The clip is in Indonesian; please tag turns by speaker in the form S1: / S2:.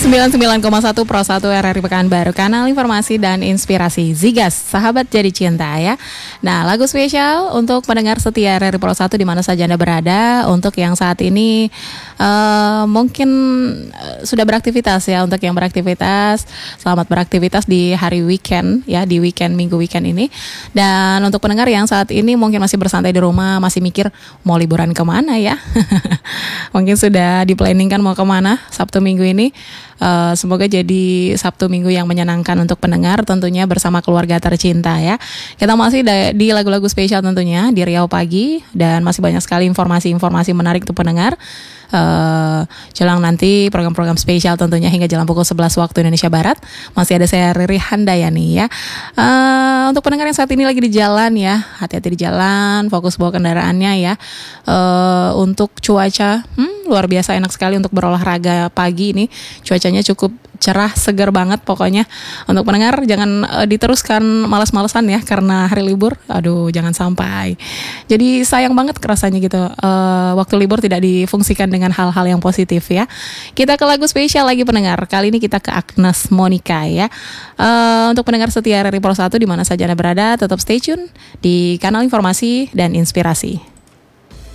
S1: 99,1 Pro 1 RRI Pekanbaru, kanal informasi dan inspirasi Zigas, sahabat jadi cinta ya. Nah, lagu spesial untuk pendengar setia RRI Pro 1 di mana saja Anda berada. Untuk yang saat ini mungkin sudah beraktivitas ya. Untuk yang beraktivitas, selamat beraktivitas di hari weekend ya, di minggu weekend ini. Dan untuk pendengar yang saat ini mungkin masih bersantai di rumah, masih mikir mau liburan kemana ya. Mungkin sudah di-planningkan mau kemana Sabtu Minggu ini. Semoga jadi Sabtu Minggu yang menyenangkan untuk pendengar, tentunya bersama keluarga tercinta ya. Kita masih di lagu-lagu spesial tentunya di Riau Pagi, dan masih banyak sekali informasi-informasi menarik untuk pendengar. Jelang nanti program-program spesial tentunya hingga jelang pukul 11 waktu Indonesia Barat. Masih ada saya Riri Handayani ya. Untuk pendengar yang saat ini lagi di jalan ya, hati-hati di jalan, fokus bawa kendaraannya ya. Untuk cuaca luar biasa enak sekali untuk berolahraga pagi ini. Cuacanya cukup cerah, segar banget pokoknya. Untuk pendengar jangan diteruskan malas-malesan ya karena hari libur. Aduh, jangan sampai. Jadi sayang banget kerasanya gitu. Waktu libur tidak difungsikan dengan hal-hal yang positif ya. Kita ke lagu spesial lagi pendengar. Kali ini kita ke Agnes Monica ya. Untuk pendengar setia RRI Pro 1 di mana saja Anda berada, tetap stay tune di kanal informasi dan inspirasi.